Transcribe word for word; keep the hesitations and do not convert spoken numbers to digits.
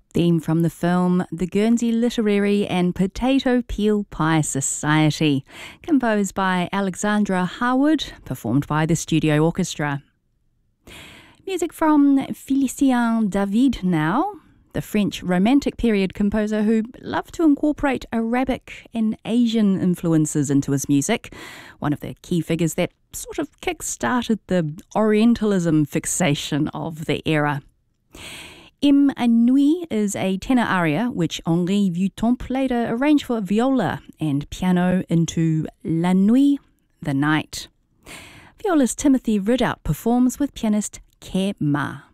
Theme from the film The Guernsey Literary and Potato Peel Pie Society, composed by Alexandra Harwood, performed by the Studio Orchestra. Music from Félicien David now, the French Romantic period composer who loved to incorporate Arabic and Asian influences into his music, one of the key figures that sort of kick-started the Orientalism fixation of the era. M. à Nuit is a tenor aria which Henri Vieuxtemps later arranged for viola and piano into La Nuit, the Night. Violist Timothy Ridout performs with pianist Ke Ma.